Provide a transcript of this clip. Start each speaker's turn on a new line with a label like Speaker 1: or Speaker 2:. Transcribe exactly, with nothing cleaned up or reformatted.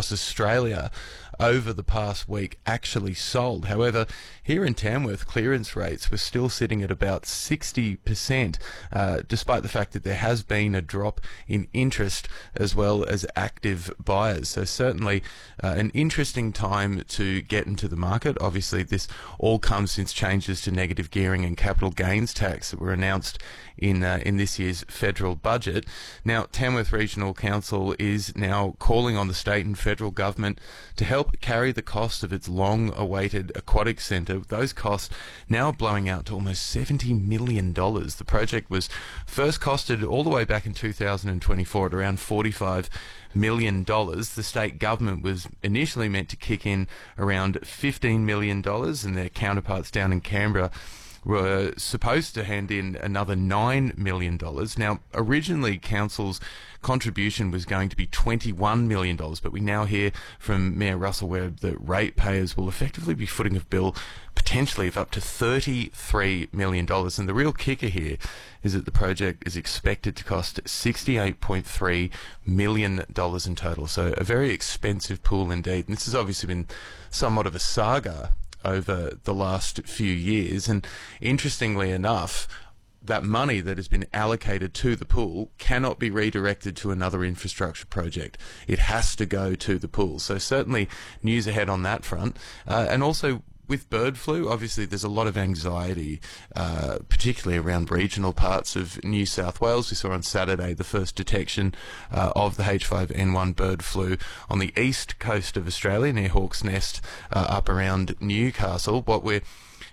Speaker 1: across Australia over the past week actually sold. However, here in Tamworth, clearance rates were still sitting at about sixty percent, uh, despite the fact that there has been a drop in interest as well as active buyers. So certainly uh, an interesting time to get into the market. Obviously, this all comes since changes to negative gearing and capital gains tax that were announced in uh, in this year's federal budget. Now, Tamworth Regional Council is now calling on the state and federal government to help carry the cost of its long-awaited aquatic centre, with those costs now blowing out to almost seventy million dollars. The project was first costed all the way back in two thousand twenty-four at around forty-five million dollars. The state government was initially meant to kick in around fifteen million dollars, and their counterparts down in Canberra were supposed to hand in another nine million dollars. Now, originally, Council's contribution was going to be twenty-one million dollars, but we now hear from Mayor Russell Webb that ratepayers will effectively be footing a bill potentially of up to thirty-three million dollars. And the real kicker here is that the project is expected to cost sixty-eight point three million dollars in total. So a very expensive pool indeed. And this has obviously been somewhat of a saga over the last few years, and interestingly enough, that money that has been allocated to the pool cannot be redirected to another infrastructure project. It has to go to the pool. So certainly news ahead on that front. Uh, and also with bird flu, obviously there's a lot of anxiety, uh, particularly around regional parts of New South Wales. We saw on Saturday the first detection uh, of the H five N one bird flu on the east coast of Australia, near Hawk's Nest, uh, up around Newcastle. What we're